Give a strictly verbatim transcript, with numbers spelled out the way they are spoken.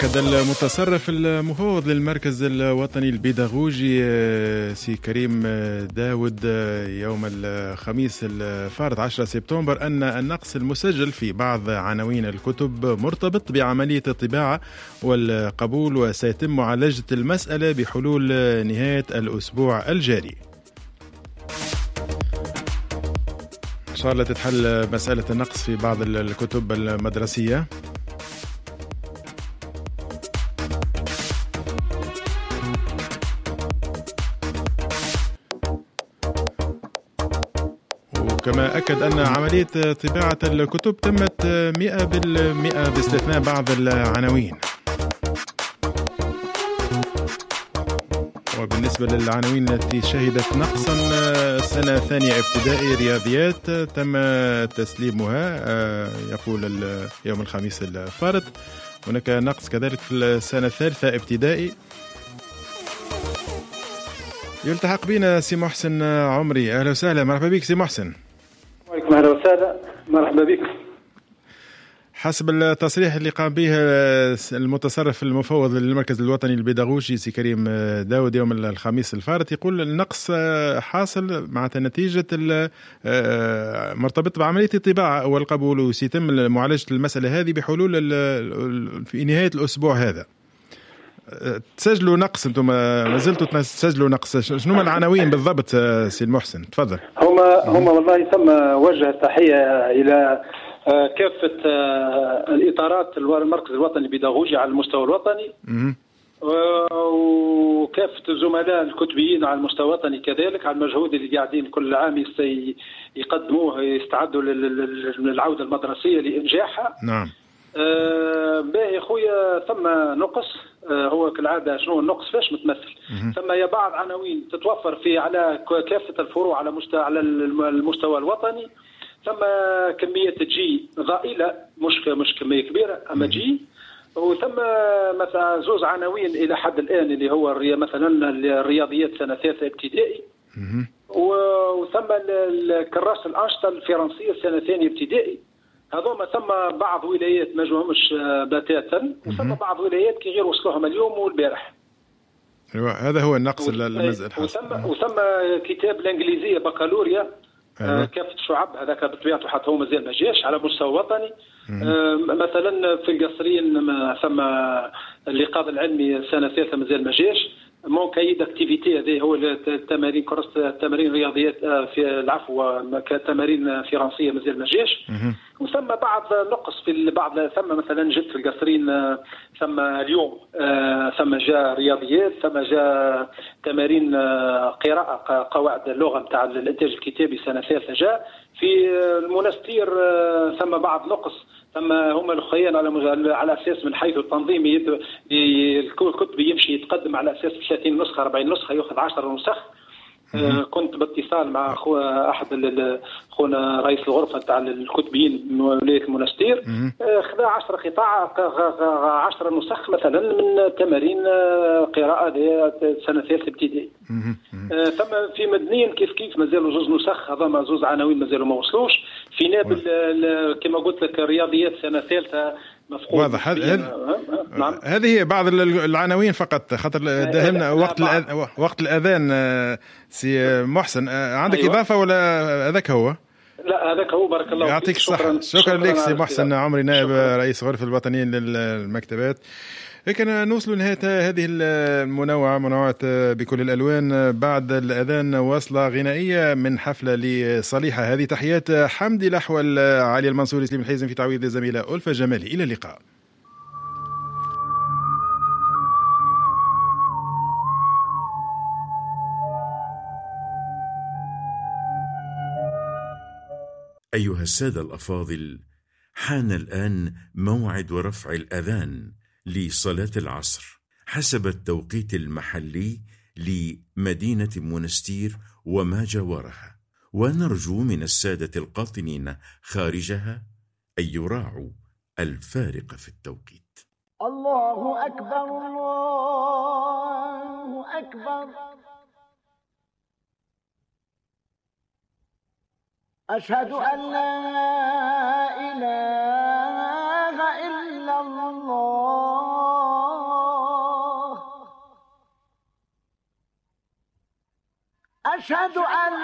أكد المتصرف المفوض للمركز الوطني البيداغوجي سي كريم داود يوم الخميس الفارط عشرة سبتمبر أن النقص المسجل في بعض عناوين الكتب مرتبط بعملية الطباعة والقبول، وسيتم معالجة المسألة بحلول نهاية الأسبوع الجاري. إن شاء الله تتحل مسألة النقص في بعض الكتب المدرسية. كما أكد أن عملية طباعة الكتب تمت مئة بالمئة باستثناء بعض العناوين. وبالنسبة للعناوين التي شهدت نقصا سنة ثانية ابتدائي رياضيات تم تسليمها يقول يوم الخميس الفارط. هناك نقص كذلك في السنة الثالثة ابتدائي. يلتحق بنا سي محسن عمري. أهلا وسهلا، مرحبا بك سي محسن. وعليكم أهلا وسهلا، مرحبا بك. حسب التصريح اللي قام به المتصرف المفوض للمركز الوطني البيداغوجي سي كريم داود يوم الخميس الفارط، يقول النقص حاصل مع نتيجة مرتبط بعملية الطباعة والقبول، وسيتم معالجة المسألة هذه بحلول في نهاية الأسبوع هذا. تسجلوا نقص، انتم ما زلتوا تسجلوا نقص، شنو العناوين بالضبط سي المحسن؟ تفضل. هما هما والله ثم وجه تحية إلى كافة الإطارات المركز الوطني البيداغوجي على المستوى الوطني، وكافة الزملاء الكتبيين على المستوى الوطني كذلك على المجهود اللي قاعدين كل عام يقدموه، يستعدوا للعودة المدرسية لإنجاحها. نعم. آه باهي خويا، ثم نقص. آه هو كالعاده شنو النقص فاش متمثل؟ ثم يا بعض عناوين تتوفر في على كافه الفروع على مستوى على المستوى الوطني، ثم كميه تجي ضئيله، مش مش كميه كبيره اما تجي، وثم مثلا زوز عناوين الى حد الان اللي هو مثلا الرياضيات سنه ثالثه ابتدائي، وثم الكراس الانشطه الفرنسيه سنه ثانيه ابتدائي. هذوما ثم بعض ولايات ما جوهمش بتاتا، وثم بعض ولايات كي غير وصلوهم اليوم والبارح. ايوه هذا هو النقص المزال حاصل. وثم وثم كتاب الانجليزيه بكالوريا. أيوة. كافه الشعب هذاك بطبيعته حتى هو مازال ما جاش على مستوى وطني. مثلا في القصرين ثم اللقاء العلمي سنه ثالثه مازال ما جاش. مون كاي داكتيفيتي هذه هو التمارين كورس التمارين رياضيات في العفو كتمارين فرنسيه مازال ما جاش. وثم بعض نقص في بعض، ثم مثلا جد في القصرين ثم اليوم ثم جاء رياضيات، ثم جاء تمارين قراءه قواعد اللغه نتاع الانتاج الكتابي سنه ثالثه جاء في المنستير، ثم بعض نقص. ثم هم الخيان على على اساس من حيث التنظيم الكتب يمشي يتقدم على اساس ثلاثين نسخه أربعين نسخه ياخذ عشرة نسخ. آه كنت باتصال مع أخو احد خونا رئيس الغرفه تاع الكتبيين من ولايه المنستير، آه خذا عشرة قطاع عشرة نسخ مثلا من تمارين قراءه سنه ثالثه ابتدائي. آه ثم في مدنين كيف كيف مازالوا زوز نسخ، هذا زوز عناوين مازالوا ما وصلوش. في نابل كما قلت لك رياضيات سنه ثالثه واضح. هذه نعم. هذه هي بعض العناوين فقط، خاطر داهمنا وقت الأذ... وقت الاذان. سي محسن عندك أيوة. اضافه ولا هذاك هو؟ لا هذاك هو، بارك الله فيك. يعطيك الصحه. شكرا, شكرا لك سي محسن عمري، نائب شكرا. رئيس غرفه الوطنيين للمكتبات. هيك نوصل لنهاية هذه المنوعة منوعة بكل الألوان. بعد الأذان وصلة غنائية من حفلة لصليحة. هذه تحيات حمدي لحول، علي المنصوري، سليم الحيزم، في تعويض الزميلة ألفة جمالي. إلى اللقاء. أيها السادة الأفاضل، حان الآن موعد ورفع الأذان لصلاة العصر حسب التوقيت المحلي لمدينة منستير وما جاورها، ونرجو من السادة القاطنين خارجها أن يراعوا الفارق في التوقيت. الله أكبر، الله أكبر، أشهد أن لا إله إلا الله. أشهد أن